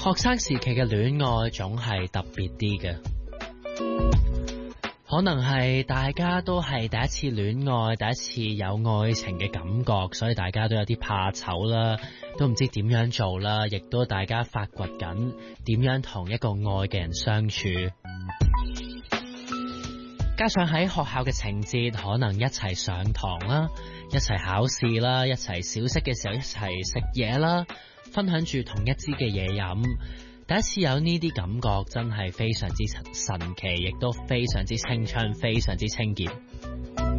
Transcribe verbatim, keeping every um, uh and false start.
學生時期嘅戀愛總係特別啲嘅，可能係大家都係第一次戀愛，第一次有愛情嘅感覺，所以大家都有啲怕醜啦，都唔知點樣做啦，亦都大家發掘緊點樣同一個愛嘅人相處。加上喺學校嘅情節，可能一齊上堂啦，一齊考試啦，一齊小息嘅時候一齊食嘢啦，分享住同一支嘅嘢飲。第一次有呢啲感覺真係非常之神奇，亦都非常之青春，非常之清潔。